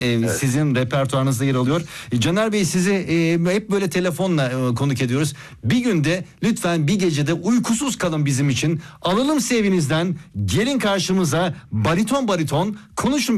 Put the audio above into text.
Sizin repertuarınızda yer alıyor. Caner Bey, sizi hep böyle telefonla konuk ediyoruz. Bir günde lütfen, bir gecede uykusuz kalın bizim için. Alalım sevinizden, gelin karşımıza, bariton konuşun.